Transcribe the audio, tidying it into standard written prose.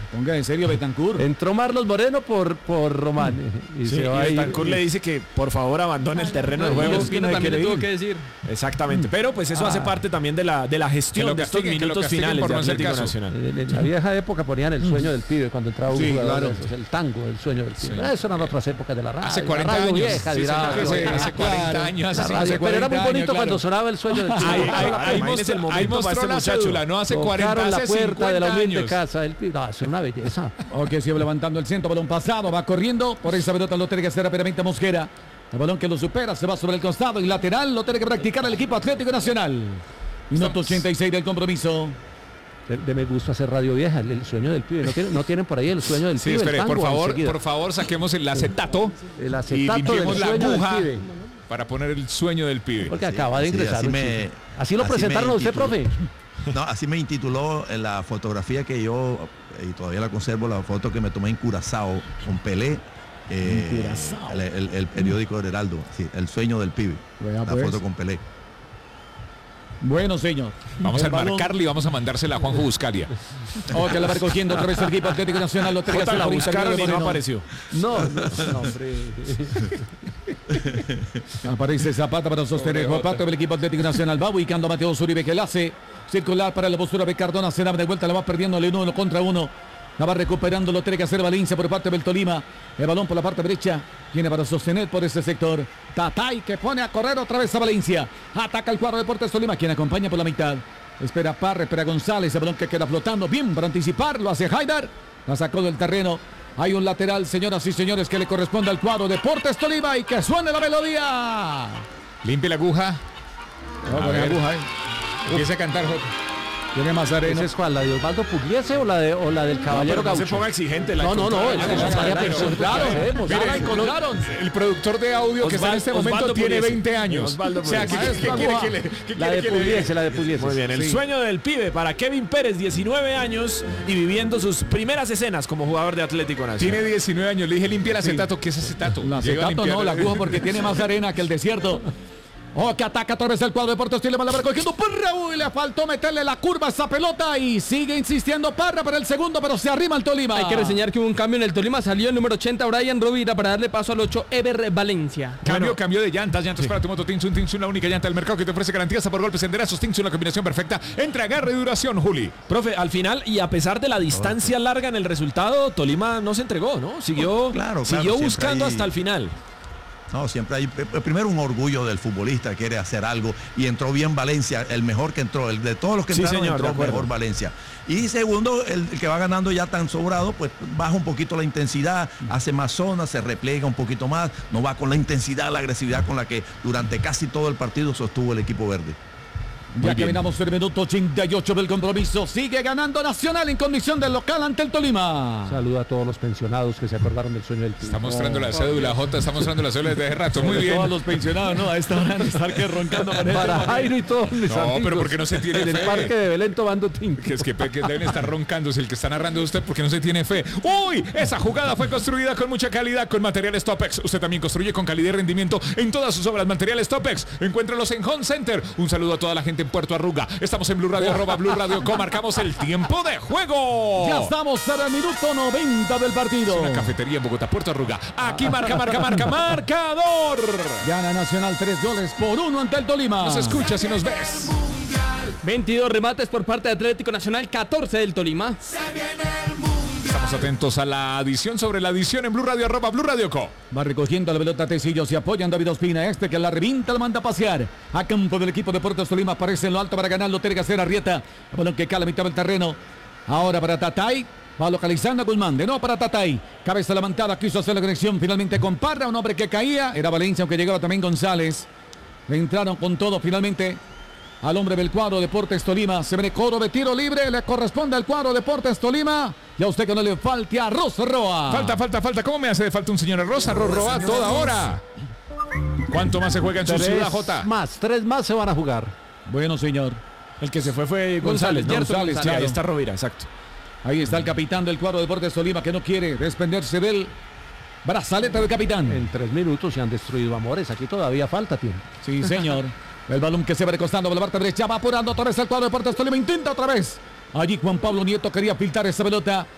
Ponga en serio Betancur. Entró Marlos Moreno por Román. Y Betancur le dice que por favor abandone el terreno de juego. Espina también le tuvo que decir. Exactamente, pero pues eso hace parte también de la gestión de estos minutos finales de Atlético Nacional. En la vieja época ponían el sueño del pibe cuando entraba un jugador. Claro. El tango, el sueño del pibe. Eso eran otras épocas de la radio. Hace 40 radio años. Vieja, Hace 40 años. Pero era muy bonito cuando sonaba el sueño del pibe. Ahí mostró la cédula, no hace 40 años. La puerta de la humilde casa del pibe. No, es una belleza. Ok, sigue levantando el centro, balón pasado, va corriendo, por esa pelota lo tiene que hacer rápidamente Mosquera. El balón que lo supera, se va sobre el costado y lateral, lo tiene que practicar el equipo Atlético Nacional. Minuto 86 del compromiso. De me gusta hacer radio vieja, el sueño del pibe. No tienen por ahí el sueño del pibe. Espere, por favor, saquemos el acetato. El acetato y limpiemos del la sueño aguja del pibe. Para poner el sueño del pibe. Porque acaba de ingresar. Así lo presentaron a usted, profe. No, así me intituló en la fotografía que yo, y todavía la conservo, la foto que me tomé en Curazao con Pelé, el periódico del Heraldo, sí, el sueño del pibe, la foto con Pelé. Bueno, señor. Vamos a enmarcarle y vamos a mandársela a Juanjo Buscalia. Ok, la va recogiendo otra vez el equipo Atlético Nacional. Lo tiene que hacer la buscaron y no apareció. No, hombre. Aparece Zapata para sostener. Zapata del equipo Atlético Nacional. Va ubicando a Mateo Zuribe que la hace circular para la postura de Cardona. Se da de vuelta, la va perdiendo el 1 contra 1. La va recuperando, lo tiene que hacer Valencia por parte del Tolima. El balón por la parte derecha. Viene para sostener por ese sector. Tatay que pone a correr otra vez a Valencia. Ataca el cuadro de Deportes Tolima, quien acompaña por la mitad. Espera Parra, espera González. El balón que queda flotando. Bien para anticipar. Lo hace Haidar. La sacó del terreno. Hay un lateral, señoras y señores, que le corresponde al cuadro Deportes Tolima. Y que suene la melodía. Limpie la aguja. Con la aguja, Empieza a cantar, Jota. Tiene más arena. ¿Esa es cuál? ¿La de Osvaldo Pugliese o la del Caballero Gaucho? No se ponga exigente. No. El productor de audio que está en este momento tiene 20 años. O sea, ¿qué quiere que la de Pugliese. Muy bien, el sueño del pibe para Kevin Pérez, 19 años y viviendo sus primeras escenas como jugador de Atlético Nacional. Tiene 19 años. Le dije limpia el acetato. ¿Qué es acetato? El acetato no, la aguja porque tiene más arena que el desierto. Que ataca otra vez el cuadro de Deportes Tolima, la va recogiendo Parra, y le faltó meterle la curva a esa pelota y sigue insistiendo Parra para el segundo, pero se arrima el Tolima. Hay que reseñar que hubo un cambio en el Tolima, salió el número 80 Brian Rovira para darle paso al 8 Ever Valencia. Cambio de llantas para tu moto Tinsun, la única llanta del mercado que te ofrece garantías por golpes, enderezos. Tinsun, la combinación perfecta entre agarre y duración, Juli. Profe, al final y a pesar de la distancia larga en el resultado, Tolima no se entregó, ¿no? Siguió buscando hasta el final. No, siempre hay, primero un orgullo del futbolista, quiere hacer algo y entró bien Valencia, el mejor que entró, el de todos los que entraron, entró mejor Valencia. Y segundo, el que va ganando ya tan sobrado, pues baja un poquito la intensidad, hace más zonas, se repliega un poquito más, no va con la intensidad, la agresividad con la que durante casi todo el partido sostuvo el equipo verde. Ya caminamos el minuto 88 del compromiso. Sigue ganando Nacional en condición de local ante el Tolima. Saluda a todos los pensionados que se acordaron del sueño del pibe. Está mostrando la cédula, Jota, está mostrando la cédula desde hace rato. Muy bien. Todos los pensionados, ¿no? A esta hora de estar que roncando. Para Jairo y todos mis amigos. Pero porque no se tiene fe. En el parque de Belén tomando tinto. Es que deben estar roncando. Si el que está narrando es usted, porque no se tiene fe. ¡Uy! Esa jugada fue construida con mucha calidad con materiales Topex. Usted también construye con calidad y rendimiento en todas sus obras. Materiales Topex. Encuéntralos en Home Center. Un saludo a toda la gente en Puerto Arruga. Estamos en Blue Radio, @Blue Radio Com. Marcamos el tiempo de juego. Ya estamos en el minuto 90 del partido. Es una cafetería en Bogotá, Puerto Arruga. Aquí marcador. Gana Nacional 3-1 ante el Tolima. Nos escuchas y nos ves. 22 remates por parte de Atlético Nacional, 14 del Tolima. Estamos atentos a la adición sobre la adición en Blue Radio, @Blue Radio Co. Va recogiendo la pelota Tecillo, se apoyan David Ospina, que la revienta, la manda a pasear. A campo del equipo de Deportes Tolima, aparece en lo alto para ganar, lo tiene que hacer Arrieta. El balón que cae a la mitad del terreno. Ahora para Tatay. Va localizando a Guzmán, de nuevo para Tatay. Cabeza levantada, quiso hacer la conexión finalmente con Parra, un hombre que caía. Era Valencia, aunque llegaba también González. Le entraron con todo finalmente al hombre del cuadro Deportes Tolima. Se viene coro de tiro libre, le corresponde al cuadro Deportes Tolima. Y a usted que no le falte a Roa. Falta. ¿Cómo me hace de falta un señor Roa a toda hora? ¿Cuánto más se juega en su ciudad, Jota? Tres más se van a jugar. Bueno, señor. El que se fue González. Ahí está Rovira, exacto. Ahí está el capitán del cuadro Deportes Tolima que no quiere desprenderse del brazalete del capitán. En 3 minutos se han destruido amores. Aquí todavía falta tiempo. Sí, señor. El balón que se va recostando por la parte derecha, va apurando otra vez el cuadro de Deportes Tolima, intenta otra vez. Allí Juan Pablo Nieto quería filtrar esa pelota.